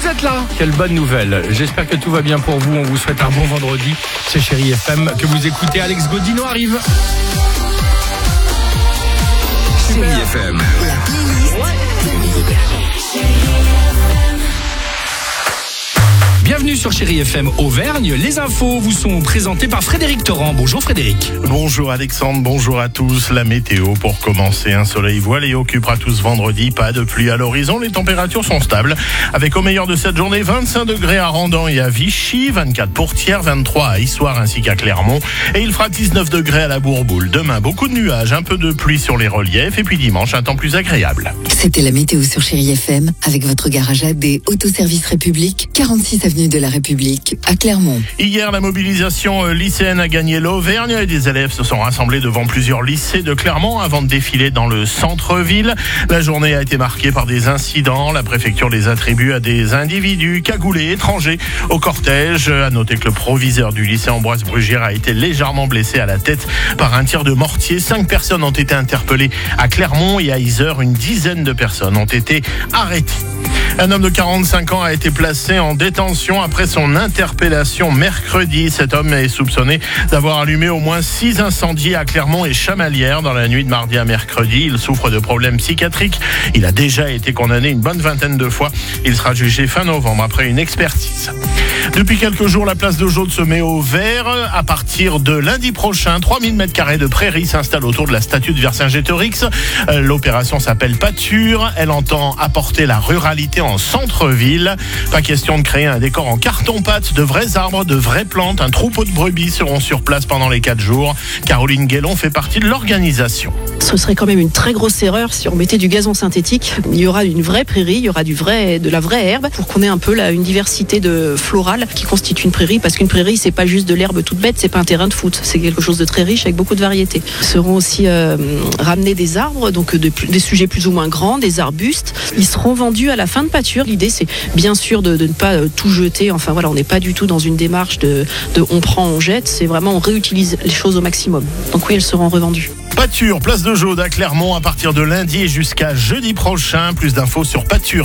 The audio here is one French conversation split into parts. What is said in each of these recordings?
Vous êtes là, quelle bonne nouvelle. J'espère que tout va bien pour vous. On vous souhaite un bon vendredi. C'est Chérie FM que vous écoutez. Alex Godino arrive. Chérie FM. Bienvenue sur Chérie FM Auvergne. Les infos vous sont présentées par Frédéric Torrent. Bonjour Frédéric. Bonjour Alexandre, bonjour à tous. La météo pour commencer, un soleil voilé occupera tous vendredi. Pas de pluie à l'horizon, les températures sont stables. Avec au meilleur de cette journée 25 degrés à Randan et à Vichy, 24 pour Thiers, 23 à Issoire ainsi qu'à Clermont. Et il fera 19 degrés à la Bourboule. Demain, beaucoup de nuages, un peu de pluie sur les reliefs. Et puis dimanche, un temps plus agréable. C'était la météo sur Chérie FM avec votre garage AD Autoservice République, 46 avenue de la République à Clermont. Hier, la mobilisation lycéenne a gagné l'Auvergne et des élèves se sont rassemblés devant plusieurs lycées de Clermont avant de défiler dans le centre-ville. La journée a été marquée par des incidents. La préfecture les attribue à des individus cagoulés étrangers au cortège. À noter que le proviseur du lycée Ambroise Brugière a été légèrement blessé à la tête par un tir de mortier. 5 personnes ont été interpellées à Clermont et à Yzeure. Une dizaine de personnes ont été arrêtées. Un homme de 45 ans a été placé en détention après son interpellation mercredi. Cet homme est soupçonné d'avoir allumé au moins 6 incendies à Clermont et Chamalières dans la nuit de mardi à mercredi. Il souffre de problèmes psychiatriques. Il a déjà été condamné une bonne vingtaine de fois. Il sera jugé fin novembre après une expertise. Depuis quelques jours, la place de Jaude se met au vert. À partir de lundi prochain, 3000 m² de prairies s'installent autour de la statue de Vercingétorix. L'opération s'appelle Pâture. Elle entend apporter la ruralité en centre-ville. Pas question de créer un décor en carton-pâte. De vrais arbres, de vraies plantes, un troupeau de brebis seront sur place pendant les 4 jours. Caroline Guélon fait partie de l'organisation. Ce serait quand même une très grosse erreur si on mettait du gazon synthétique. Il y aura une vraie prairie, il y aura de la vraie herbe pour qu'on ait un peu une diversité de florale qui constitue une prairie, parce qu'une prairie c'est pas juste de l'herbe toute bête, c'est pas un terrain de foot, c'est quelque chose de très riche avec beaucoup de variétés. Seront aussi ramenés des arbres, donc des sujets plus ou moins grands, des arbustes. Ils seront vendus à la fin de pâture. L'idée c'est bien sûr de ne pas tout jeter. Enfin voilà, on n'est pas du tout dans une démarche de on prend, on jette. C'est vraiment on réutilise les choses au maximum. Donc oui, elles seront revendues. Pâture, place de Jaude à Clermont à partir de lundi et jusqu'à jeudi prochain. Plus d'infos sur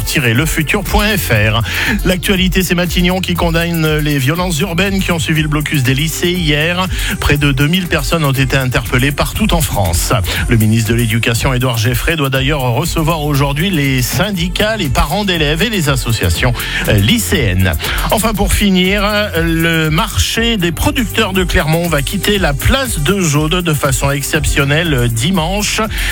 pâture-lefutur.fr. L'actualité, c'est Matignon qui condamne les violences urbaines qui ont suivi le blocus des lycées hier. Près de 2000 personnes ont été interpellées partout en France. Le ministre de l'Éducation, Édouard Geffray, doit d'ailleurs recevoir aujourd'hui les syndicats, les parents d'élèves et les associations lycéennes. Enfin, pour finir, le marché des producteurs de Clermont va quitter la place de Jaude de façon exceptionnelle dimanche.